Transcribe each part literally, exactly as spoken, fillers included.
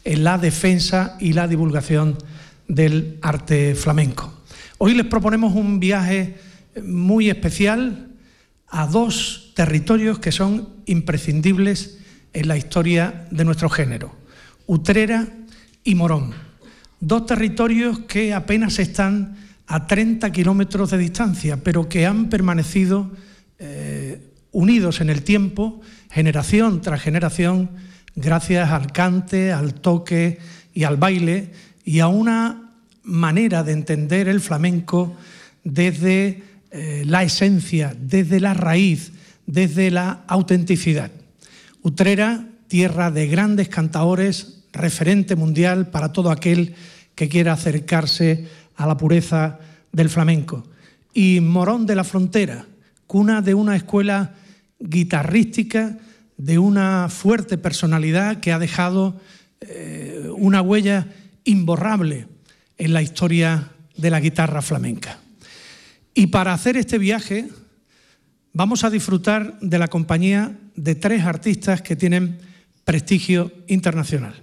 en la defensa y la divulgación del arte flamenco. Hoy les proponemos un viaje muy especial a dos territorios que son imprescindibles en la historia de nuestro género: Utrera y Morón. Dos territorios que apenas están a treinta kilómetros de distancia, pero que han permanecido eh, unidos en el tiempo, generación tras generación, gracias al cante, al toque y al baile, y a una manera de entender el flamenco desde eh, la esencia, desde la raíz, desde la autenticidad. Utrera, tierra de grandes cantaores, referente mundial para todo aquel que quiera acercarse a la pureza del flamenco. Y Morón de la Frontera, cuna de una escuela guitarrística, de una fuerte personalidad que ha dejado eh, una huella imborrable en la historia de la guitarra flamenca. Y para hacer este viaje vamos a disfrutar de la compañía de tres artistas que tienen prestigio internacional.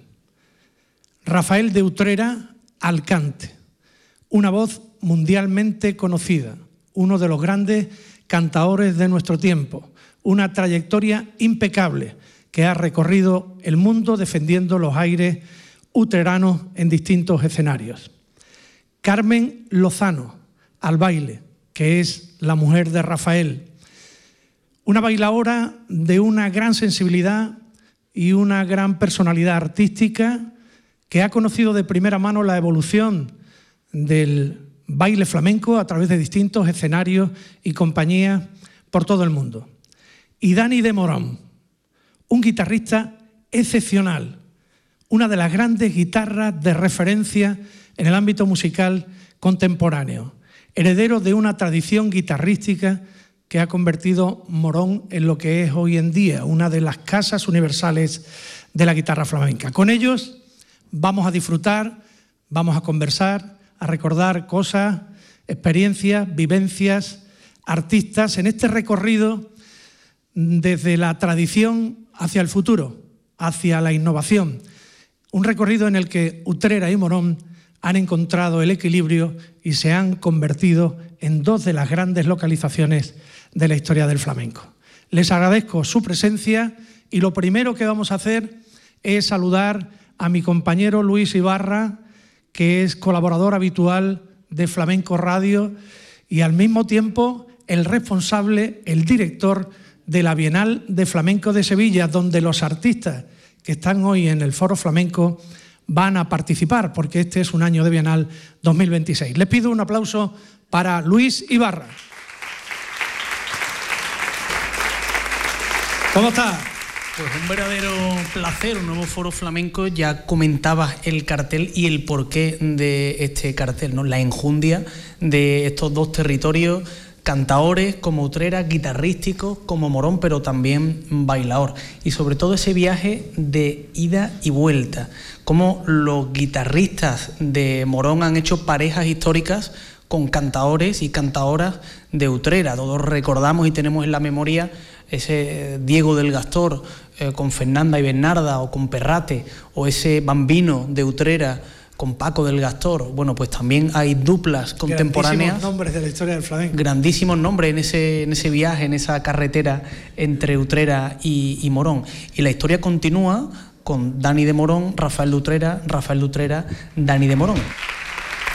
Rafael de Utrera al cante, una voz mundialmente conocida, uno de los grandes cantaores de nuestro tiempo, una trayectoria impecable que ha recorrido el mundo defendiendo los aires utreranos en distintos escenarios. Carmen Lozano, al baile, que es la mujer de Rafael, una bailaora de una gran sensibilidad y una gran personalidad artística que ha conocido de primera mano la evolución del baile flamenco a través de distintos escenarios y compañías por todo el mundo. Y Dani de Morón, un guitarrista excepcional, una de las grandes guitarras de referencia en el ámbito musical contemporáneo, heredero de una tradición guitarrística que ha convertido Morón en lo que es hoy en día una de las casas universales de la guitarra flamenca. Con ellos vamos a disfrutar, vamos a conversar, a recordar cosas, experiencias, vivencias, artistas en este recorrido desde la tradición hacia el futuro, hacia la innovación. Un recorrido en el que Utrera y Morón han encontrado el equilibrio y se han convertido en dos de las grandes localizaciones de la historia del flamenco. Les agradezco su presencia y lo primero que vamos a hacer es saludar a mi compañero Luis Ibarra, que es colaborador habitual de Flamenco Radio y al mismo tiempo el responsable, el director de la Bienal de Flamenco de Sevilla, donde los artistas que están hoy en el Foro Flamenco van a participar, porque este es un año de Bienal dos mil veintiséis. Les pido un aplauso para Luis Ibarra. ¿Cómo está? Pues un verdadero placer, un nuevo Foro Flamenco. Ya comentabas el cartel y el porqué de este cartel, ¿no? La enjundia de estos dos territorios, cantaores como Utrera, guitarrísticos como Morón, pero también bailador. Y sobre todo ese viaje de ida y vuelta, cómo los guitarristas de Morón han hecho parejas históricas con cantaores y cantadoras de Utrera. Todos recordamos y tenemos en la memoria ese Diego del Gastor eh, con Fernanda y Bernarda, o con Perrate, o ese Bambino de Utrera con Paco del Gastor. Bueno, pues también hay duplas contemporáneas. Grandísimos nombres de la historia del flamenco. Grandísimos nombres en ese, en ese viaje, en esa carretera entre Utrera y, y Morón. Y la historia continúa con Dani de Morón, Rafael de Utrera, Rafael de Utrera, Dani de Morón.